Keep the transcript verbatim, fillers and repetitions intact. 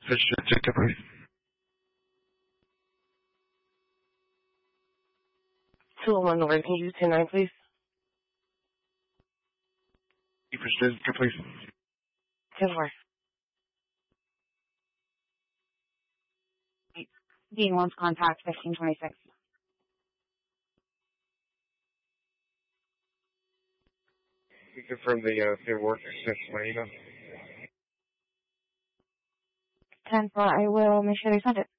Fish ticket, please. two oh one North, can you use ten nine, please? Fish ticket, please. ten four. Dean wants contact fifteen twenty-six. We confirm the uh, the work six my email. ten four, I will make sure they send it.